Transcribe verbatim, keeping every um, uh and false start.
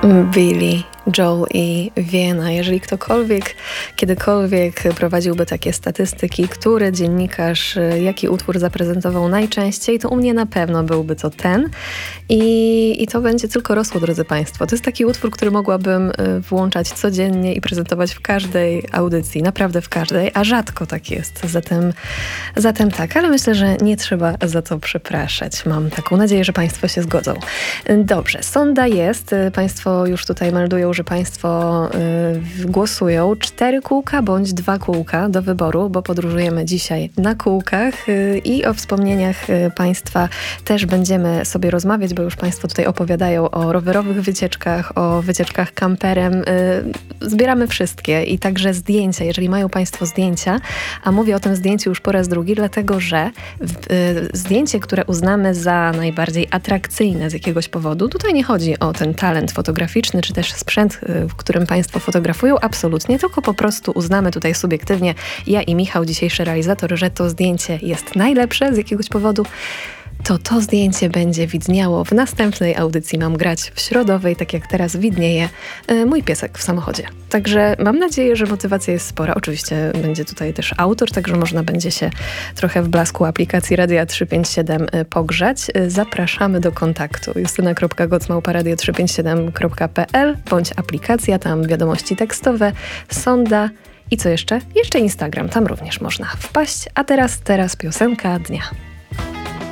Billy Joel i Vienna. Jeżeli ktokolwiek kiedykolwiek prowadziłby takie statystyki, który dziennikarz jaki utwór zaprezentował najczęściej, to u mnie na pewno byłby to ten. I, i to będzie tylko rosło, drodzy Państwo. To jest taki utwór, który mogłabym włączać codziennie i prezentować w każdej audycji, naprawdę w każdej, a rzadko tak jest. Zatem, zatem tak, ale myślę, że nie trzeba za to przepraszać. Mam taką nadzieję, że Państwo się zgodzą. Dobrze, sonda jest. Państwo już tutaj meldują, że Państwo y, głosują. Cztery kółka bądź dwa kółka do wyboru, bo podróżujemy dzisiaj na kółkach y, i o wspomnieniach y, Państwa też będziemy sobie rozmawiać, bo już Państwo tutaj opowiadają o rowerowych wycieczkach, o wycieczkach kamperem. Y, zbieramy wszystkie i także zdjęcia, jeżeli mają Państwo zdjęcia, a mówię o tym zdjęciu już po raz drugi, dlatego że y, zdjęcie, które uznamy za najbardziej atrakcyjne z jakiegoś powodu, tutaj nie chodzi o ten talent fotograficzny, czy też sprzęt, w którym Państwo fotografują, absolutnie, tylko po prostu uznamy tutaj subiektywnie, ja i Michał, dzisiejszy realizator, że to zdjęcie jest najlepsze z jakiegoś powodu, to to zdjęcie będzie widniało w następnej audycji Mam grać w środowej, tak jak teraz widnieje y, mój piesek w samochodzie. Także mam nadzieję, że motywacja jest spora. Oczywiście będzie tutaj też autor, także można będzie się trochę w blasku aplikacji Radia trzysta pięćdziesiąt siedem y, pogrzać. Y, zapraszamy do kontaktu justyna kropka goc małpa radio trzysta pięćdziesiąt siedem kropka p l bądź aplikacja, tam wiadomości tekstowe, sonda i co jeszcze? Jeszcze Instagram, tam również można wpaść. A teraz, teraz piosenka dnia.